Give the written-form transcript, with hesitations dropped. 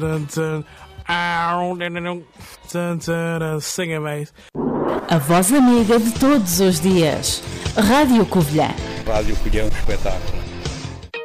A voz amiga de todos os dias. Rádio Covilhã. Rádio Covilhã, um espetáculo.